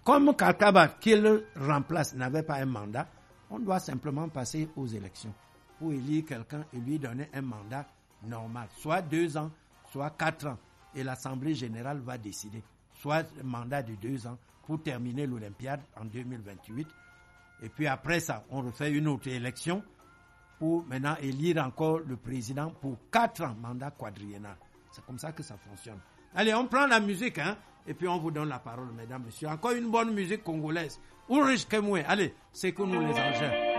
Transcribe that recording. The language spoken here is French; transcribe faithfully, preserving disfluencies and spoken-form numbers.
comme Kakaba, qui le remplace, n'avait pas un mandat, on doit simplement passer aux élections pour élire quelqu'un et lui donner un mandat normal, soit deux ans, soit quatre ans. Et l'Assemblée générale va décider, soit un mandat de deux ans pour terminer l'Olympiade en deux mille vingt-huit. Et puis après ça, on refait une autre élection pour maintenant élire encore le président pour quatre ans, mandat quadriennal. C'est comme ça que ça fonctionne. Allez, on prend la musique, hein, et puis on vous donne la parole, mesdames, messieurs. Encore une bonne musique congolaise. Ulrich Kemwe, allez, c'est que nous les engins.